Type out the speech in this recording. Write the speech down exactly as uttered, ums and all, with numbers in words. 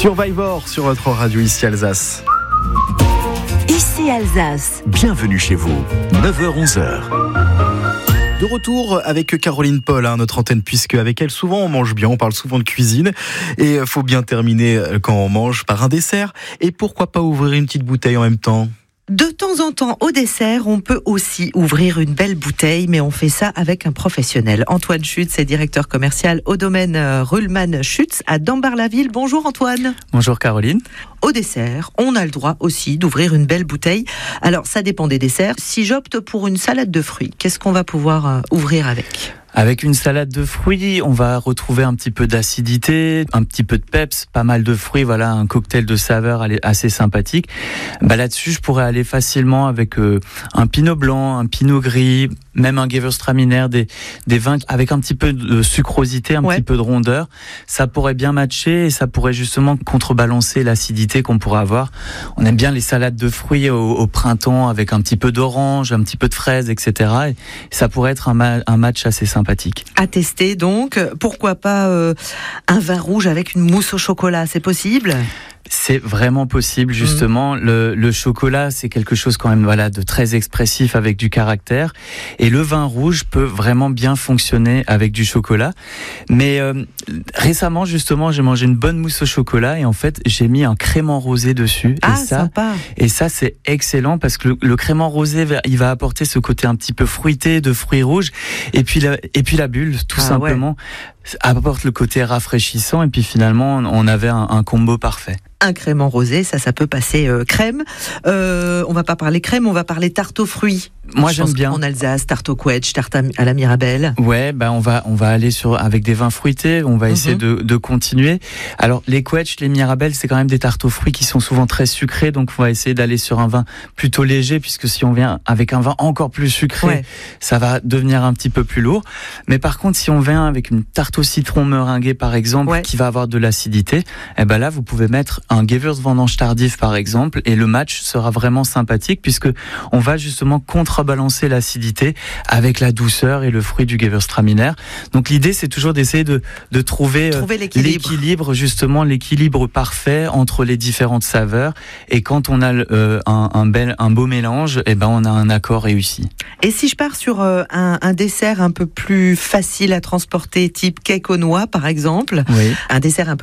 Survivor sur votre radio ici Alsace. Ici Alsace. Bienvenue chez vous, neuf heures onze heures. De retour avec Caroline Paul, hein, notre antenne, puisque avec elle, souvent on mange bien, on parle souvent de cuisine. Et il faut bien terminer quand on mange par un dessert. Et pourquoi pas ouvrir une petite bouteille en même temps ? De temps en temps, au dessert, on peut aussi ouvrir une belle bouteille, mais on fait ça avec un professionnel. Antoine Schutz est directeur commercial au domaine Ruhlmann Schutz à Dambar-la-Ville. Bonjour Antoine. Bonjour Caroline. Au dessert, on a le droit aussi d'ouvrir une belle bouteille. Alors, ça dépend des desserts. Si j'opte pour une salade de fruits, qu'est-ce qu'on va pouvoir euh, ouvrir avec ? Avec une salade de fruits, on va retrouver un petit peu d'acidité, un petit peu de peps, pas mal de fruits, voilà, un cocktail de saveurs assez sympathique. Bah là-dessus, je pourrais aller facilement avec euh, un pinot blanc, un pinot gris, même un gewürztraminer, des, des vins avec un petit peu de sucrosité, un ouais. petit peu de rondeur. Ça pourrait bien matcher et ça pourrait justement contrebalancer l'acidité qu'on pourrait avoir. On aime bien les salades de fruits au, au printemps avec un petit peu d'orange, un petit peu de fraise, et cetera. Et ça pourrait être un, ma- un match assez sympathique. À tester donc, pourquoi pas euh, un vin rouge avec une mousse au chocolat, c'est possible ? C'est vraiment possible, justement. Mmh. Le, le chocolat, c'est quelque chose quand même, voilà, de très expressif avec du caractère. Et le vin rouge peut vraiment bien fonctionner avec du chocolat. Mais euh, récemment, justement, j'ai mangé une bonne mousse au chocolat et en fait, j'ai mis un crément rosé dessus. Ah, et ça, sympa. Et ça, c'est excellent parce que le, le crément rosé, il va apporter ce côté un petit peu fruité de fruits rouges. Et puis la, et puis la bulle, tout ah, simplement, ouais. apporte le côté rafraîchissant. Et puis finalement, on avait un, un combo parfait. Un crément rosé, ça, ça peut passer euh, crème. Euh, on va pas parler crème, on va parler tarte aux fruits. Moi, Je j'aime pense bien. En Alsace, tarte au quetch, tarte à la mirabelle. Ouais, ben on va on va aller sur avec des vins fruités. On va essayer mm-hmm. de de continuer. Alors les quetch, les mirabelles, c'est quand même des tartes aux fruits qui sont souvent très sucrées, donc on va essayer d'aller sur un vin plutôt léger, puisque si on vient avec un vin encore plus sucré, ouais. ça va devenir un petit peu plus lourd. Mais par contre, si on vient avec une tarte au citron meringuée, par exemple, ouais. qui va avoir de l'acidité, eh ben là, vous pouvez mettre un Gewürzvendange tardif, par exemple, et le match sera vraiment sympathique puisque on va justement contrebalancer l'acidité avec la douceur et le fruit du Gewürztraminer. Donc l'idée, c'est toujours d'essayer de, de trouver, trouver l'équilibre. l'équilibre, justement l'équilibre parfait entre les différentes saveurs. Et quand on a euh, un, un bel, un beau mélange, eh ben on a un accord réussi. Et si je pars sur euh, un, un dessert un peu plus facile à transporter, type cake aux noix, par exemple, oui. un dessert un peu